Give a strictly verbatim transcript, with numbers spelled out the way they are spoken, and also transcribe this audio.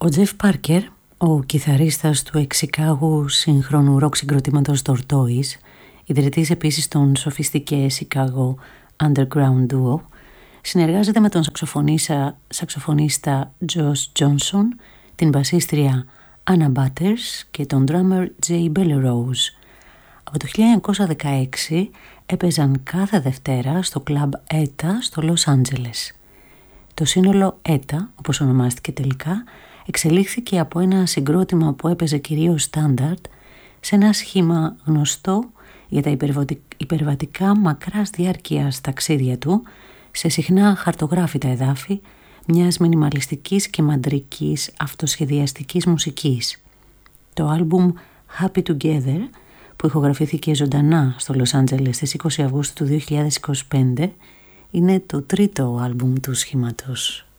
Ο Τζεφ Πάρκερ, ο κιθαρίστας του εξ-Σικάγου σύγχρονου ροκ συγκροτήματος Tortoise, ιδρυτής επίσης των σοφιστικέ Chicago Underground Duo, συνεργάζεται με τον σαξοφωνίστα, σαξοφωνίστα Josh Johnson, την μπασίστρια Anna Butters και τον drummer Jay Bellerose. Από το χίλια εννιακόσια δεκαέξι έπαιζαν κάθε Δευτέρα στο κλαμπ έτα στο Λος Άντζελες. Το σύνολο έτα, όπως ονομάστηκε τελικά, εξελίχθηκε από ένα συγκρότημα που έπαιζε κυρίως στάνταρτ σε ένα σχήμα γνωστό για τα υπερβατικά μακράς διάρκειας ταξίδια του σε συχνά χαρτογράφητα εδάφη μιας μινιμαλιστικής και μαντρικής αυτοσχεδιαστικής μουσικής. Το άλμπουμ Happy Together, που ηχογραφήθηκε ζωντανά στο Λος Άντζελες στις είκοσι Αυγούστου του δύο χιλιάδες είκοσι πέντε, είναι το τρίτο άλμπουμ του σχήματος.